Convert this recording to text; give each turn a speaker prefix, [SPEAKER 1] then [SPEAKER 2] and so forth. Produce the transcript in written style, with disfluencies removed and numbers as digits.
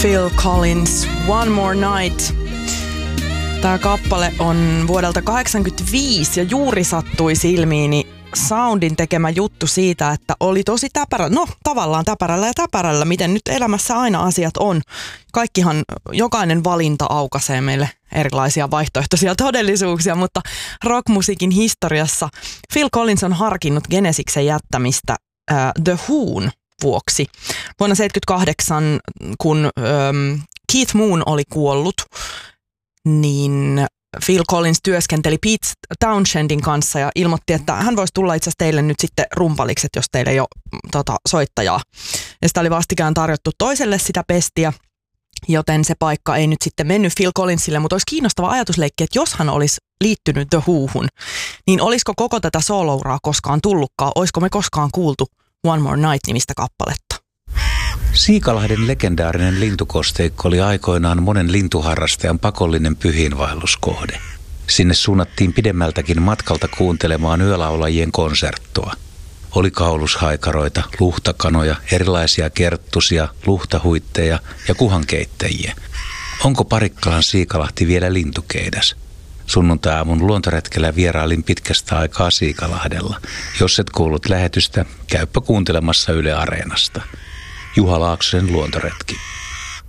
[SPEAKER 1] Phil Collins, One More Night. Tämä kappale on vuodelta 1985 ja juuri sattui silmiini Soundin tekemä juttu siitä, että oli tosi täpärä, no tavallaan täpärällä ja täpärällä, miten nyt elämässä aina asiat on. Kaikkihan, jokainen valinta aukaisee meille erilaisia vaihtoehtoisia todellisuuksia, mutta rockmusiikin historiassa Phil Collins on harkinnut Genesiksen jättämistä The Whon vuoksi. Vuonna 1978, kun Keith Moon oli kuollut, niin Phil Collins työskenteli Pete Townshendin kanssa ja ilmoitti, että hän voisi tulla itse asiassa teille nyt sitten rumpaliksi, jos teille ei ole soittajaa. Ja sitä oli vastikään tarjottu toiselle sitä pestiä, joten se paikka ei nyt sitten mennyt Phil Collinsille, mutta olisi kiinnostava ajatusleikki, että jos hän olisi liittynyt The Whohun, niin olisiko koko tätä solouraa koskaan tullutkaan? Olisiko me koskaan kuultu One More Night-nimistä kappaletta?
[SPEAKER 2] Siikalahden legendaarinen lintukosteikko oli aikoinaan monen lintuharrastajan pakollinen pyhiinvaelluskohde. Sinne suunnattiin pidemmältäkin matkalta kuuntelemaan yölaulajien konserttoa. Oli kaulushaikaroita, luhtakanoja, erilaisia kerttusia, luhtahuitteja ja kuhankeittäjiä. Onko Parikkalan Siikalahti vielä lintukeidas? Sunnuntai-aamun luontoretkellä vierailin pitkästä aikaa Siikalahdella. Jos et kuullut lähetystä, käyppä kuuntelemassa Yle Areenasta. Juha Laaksosen luontoretki.